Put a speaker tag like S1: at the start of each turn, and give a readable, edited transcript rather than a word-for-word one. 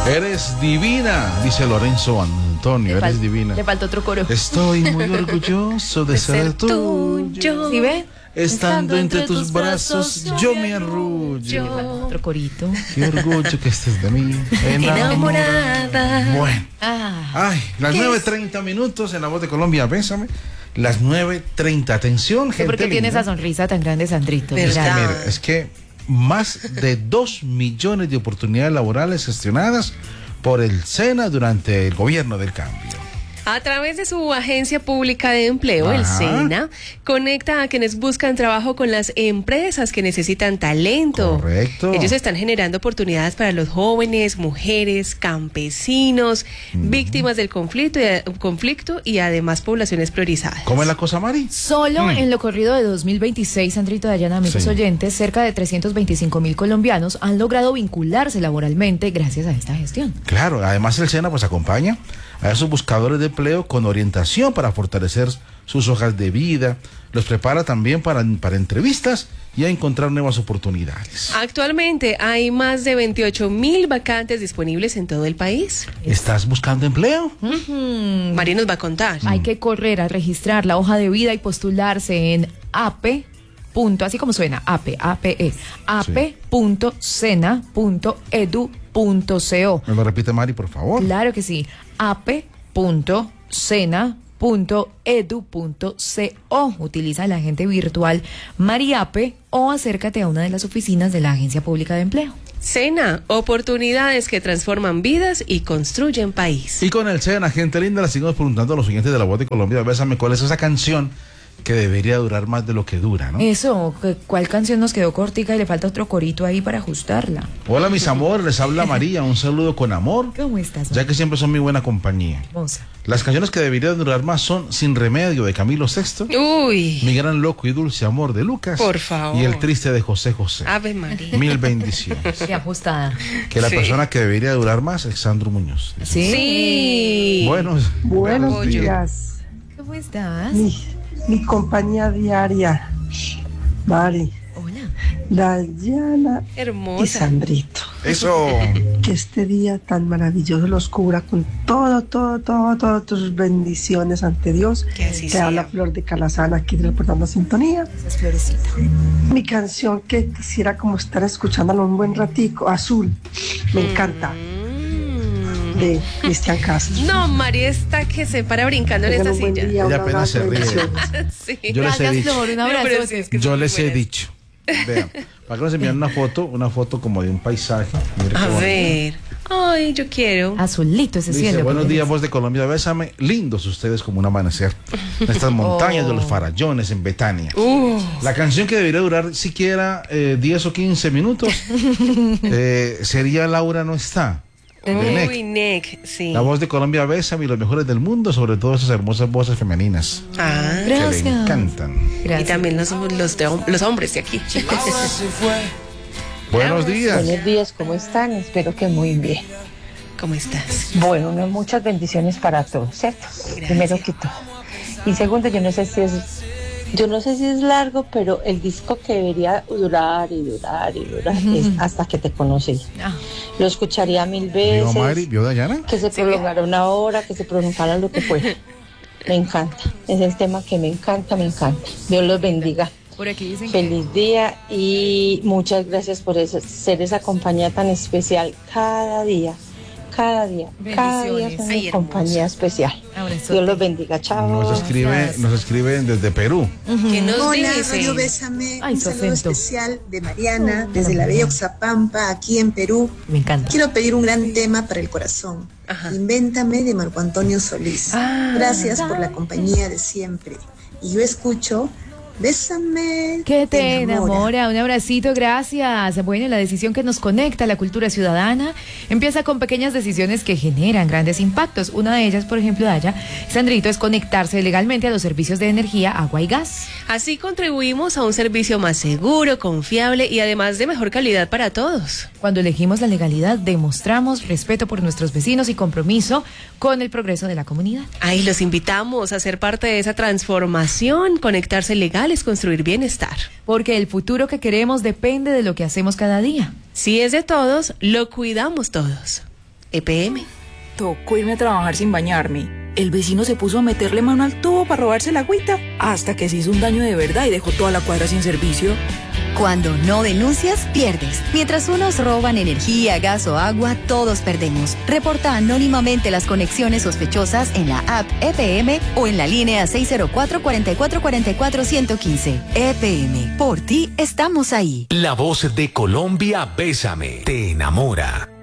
S1: Eres divina, dice Lorenzo Antonio, eres divina.
S2: Le faltó otro coro.
S1: Estoy muy orgulloso de ser tuyo.
S2: ¿Sí ve?
S1: Estando entre tus brazos, yo me arrullo.
S2: Otro corito.
S1: Qué orgullo que estés de mí, enamorada. Bueno. Ay, las 9:30 minutos en La Voz de Colombia, bésame. Las 9:30, atención, gente.
S2: ¿Por qué tiene
S1: linda.
S2: esa sonrisa tan grande, Sandrito?
S1: Es que más de 2 millones de oportunidades laborales gestionadas por el SENA durante el gobierno del cambio.
S3: A través de su agencia pública de empleo, el SENA, conecta a quienes buscan trabajo con las empresas que necesitan talento.
S1: Correcto.
S3: Ellos están generando oportunidades para los jóvenes, mujeres, campesinos, víctimas del conflicto y además poblaciones priorizadas.
S1: ¿Cómo es la cosa, Mari?
S2: Solo en lo corrido de 2026, Sandrito Dayana, amigos oyentes, cerca de 325.000 colombianos han logrado vincularse laboralmente gracias a esta gestión.
S1: Claro, además el SENA pues acompaña a esos buscadores de empleo con orientación para fortalecer sus hojas de vida, los prepara también para entrevistas y a encontrar nuevas oportunidades.
S3: Actualmente hay más de 28.000 vacantes disponibles en todo el país.
S1: ¿Estás buscando empleo?
S3: María nos va a contar.
S2: Hay que correr a registrar la hoja de vida y postularse en AP. Así como suena, ap.sena.edu.co.
S1: ¿Me lo repite, Mari, por favor?
S2: Claro que sí, ap.sena.edu.co. Utiliza el agente virtual Mariape o acércate a una de las oficinas de la Agencia Pública de Empleo.
S3: SENA, oportunidades que transforman vidas y construyen país.
S1: Y con el SENA, gente linda, le seguimos preguntando a los oyentes de La Voz de Colombia, bésame, ¿cuál es esa canción que debería durar más de lo que dura, no?
S2: Eso, ¿cuál canción nos quedó cortica y le falta otro corito ahí para ajustarla?
S1: Hola, mis amores, les habla María, un saludo con amor.
S2: ¿Cómo estás?
S1: Ya que siempre son mi buena compañía.
S2: Hermosa.
S1: Las canciones que deberían durar más son Sin Remedio de Camilo VI,
S3: Uy,
S1: Mi Gran Loco y Dulce Amor de Lucas,
S3: por favor,
S1: y El Triste de José José.
S3: Ave María.
S1: Mil bendiciones.
S2: Qué ajustada.
S1: Que la
S3: Sí.
S1: persona que debería durar más es Sandro Muñoz.
S3: Sí.
S1: Buenos
S4: días.
S2: ¿Cómo estás?
S4: Mi compañía diaria, Mari,
S2: Hola.
S4: Dayana y
S3: Hermosa.
S4: Sandrito.
S1: Eso.
S4: Que este día tan maravilloso los cubra con todas tus bendiciones ante Dios.
S3: Que así
S4: Te
S3: sea.
S4: habla Flor de Calazán aquí reportando sintonía.
S2: Esa es Florecita.
S4: Mi canción que quisiera como estar escuchándola un buen ratico, Azul, me encanta, de Cristian Castro.
S3: No, María está que se para brincando en esta
S4: Tengan un buen
S3: silla.
S4: día,
S1: Ella
S4: un
S1: apenas se
S4: abrazo,
S1: ríe.
S4: bendiciones.
S3: Sí.
S1: Yo les he
S2: Gracias,
S1: dicho.
S2: Flor. Un abrazo.
S3: Pero sí, es que
S1: Yo
S3: son
S1: les
S3: muy
S1: he
S3: buenas.
S1: dicho. Vean, para que nos envíen una foto como de un paisaje. Mire qué
S3: A
S1: bonito.
S3: ver. Ay, yo quiero.
S2: Azulito ese
S1: Dice,
S2: cielo.
S1: buenos días, Voz de Colombia, bésame. Lindos ustedes como un amanecer. En estas montañas de los Farallones en Betania. La canción que debería durar siquiera 10 o 15 minutos sería Laura no está. de Nek.
S3: Uy, Nek, sí.
S1: La Voz de Colombia, bésame, y los mejores del mundo, sobre todo esas hermosas voces femeninas
S3: Ah,
S1: que le
S2: Gracias.
S1: encantan.
S3: y también los hombres de aquí.
S1: Buenos días.
S5: Buenos días, ¿cómo están? Espero que muy bien.
S3: ¿Cómo estás?
S5: Bueno, muchas bendiciones para todos, ¿cierto? Primero que todo. Y segundo, yo no sé si es largo, pero el disco que debería durar es Hasta que te conocí.
S2: Ah.
S5: Lo escucharía 1000
S1: ¿Vio Mari?
S5: veces,
S1: ¿Vio Dayana?
S5: que se prolongara una hora, que se prolongara lo que fuera. Me encanta, es el tema que me encanta. Dios los bendiga.
S2: Por aquí dicen
S5: Feliz día y muchas gracias por ser esa compañía tan especial cada día. Cada día
S2: Bendiciones.
S5: es una
S3: Ay, hermosa.
S5: compañía especial.
S2: Abrazote.
S5: Dios los bendiga, chao.
S1: Nos escriben desde Perú.
S3: ¿Qué nos
S6: Hola,
S3: dice?
S6: Radio Bésame,
S2: Ay,
S6: un
S2: su
S6: saludo
S2: acento.
S6: especial de Mariana, desde la bella Oxapampa, aquí en Perú.
S2: Me encanta.
S6: Quiero pedir un gran tema para el corazón.
S3: Ajá.
S6: Invéntame, de Marco Antonio Solís. Gracias por la compañía de siempre. Y yo escucho Bésame,
S2: Que te enamora. Un abracito, gracias. Bueno, la decisión que nos conecta a la cultura ciudadana empieza con pequeñas decisiones que generan grandes impactos. Una de ellas, por ejemplo, Daya, Sandrito, es conectarse legalmente a los servicios de energía, agua y gas.
S3: Así contribuimos a un servicio más seguro, confiable y además de mejor calidad para todos.
S2: Cuando elegimos la legalidad, demostramos respeto por nuestros vecinos y compromiso con el progreso de la comunidad.
S3: Ahí los invitamos a ser parte de esa transformación. Conectarse legal es construir bienestar.
S2: Porque el futuro que queremos depende de lo que hacemos cada día.
S3: Si es de todos, lo cuidamos todos. EPM.
S7: Tocó irme a trabajar sin bañarme. El vecino se puso a meterle mano al tubo para robarse la agüita, hasta que se hizo un daño de verdad y dejó toda la cuadra sin servicio.
S8: Cuando no denuncias, pierdes. Mientras unos roban energía, gas o agua, todos perdemos. Reporta anónimamente las conexiones sospechosas en la app EPM o en la línea 604-4444-115. EPM, por ti estamos ahí.
S9: La voz de Colombia, Bésame, te enamora.